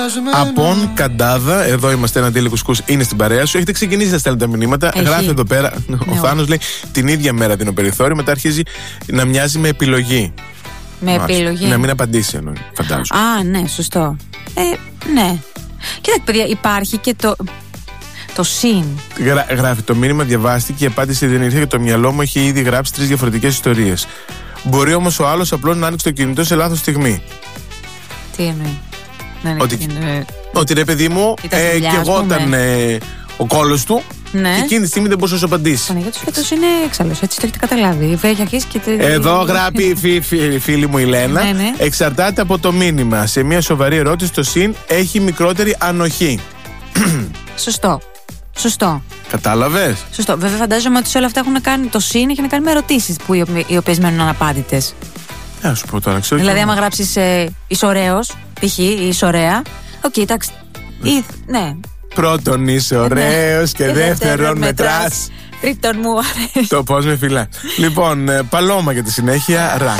Απόν Καντάδα, εδώ είμαστε, ένα Ντέλη Κουσκούς είναι στην παρέα σου. Έχετε ξεκινήσει να στέλνετε τα μηνύματα. Γράφει εδώ πέρα. Ο Θάνος λέει την ίδια μέρα δίνω περιθώριο, μετά αρχίζει να μοιάζει με επιλογή. Με επιλογή. Να μην απαντήσει εννοεί, φαντάζομαι. Α, ναι, σωστό. Ναι. Κοίταξε, παιδιά, υπάρχει και το συν. Γράφει το μήνυμα, διαβάστηκε, η απάντηση δεν ήρθε και το μυαλό μου έχει ήδη γράψει 3 διαφορετικές ιστορίες. Μπορεί όμως ο άλλος απλώς να άνοιξε το κινητό σε λάθος στιγμή. Τι εννοεί? Ότι ρε παιδί μου, και εγώ ήταν ο κόλος του. Ναι. Και εκείνη τη στιγμή δεν μπορούσε να σου απαντήσει. Παναγία του φέτος είναι έξαλλος, έτσι το έχετε καταλάβει. Εδώ γράφει η φίλη μου η Λένα. Ναι. Εξαρτάται από το μήνυμα. Σε μια σοβαρή ερώτηση το συν έχει μικρότερη ανοχή. Σωστό. Κατάλαβες? Σωστό. Βέβαια, φαντάζομαι ότι σε όλα αυτά έχουν κάνει το συν έχει να κάνει με ερωτήσεις οι οποίες μένουν αναπάντητες. Να σου πω τώρα, ξέρω. Δηλαδή, άμα γράψεις είσαι ωραίος, π.χ. ή είσαι ωραία. Οκ, εντάξει. Ναι. Πρώτον είσαι ωραίος και δεύτερον μετράς. Τρίτον μου αρέσει. Το πώς με φυλά. Λοιπόν, Παλώμα για τη συνέχεια. Ρακ.